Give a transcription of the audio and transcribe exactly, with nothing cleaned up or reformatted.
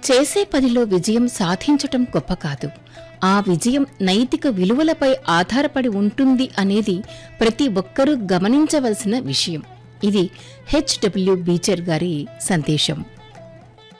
చేసే పనిలో విజయం సాధించటం గొప్ప కాదు, ఆ విజయం నైతిక విలువలపై ఆధారపడి ఉంటుంది అనేది ప్రతి ఒక్కరూ గమనించవలసిన విషయం. ఇది హెచ్ డబ్ల్యూ బీచర్ గారి సందేశం.